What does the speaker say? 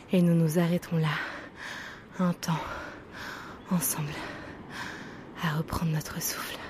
Et nous nous arrêtons là, un temps, ensemble, à reprendre notre souffle.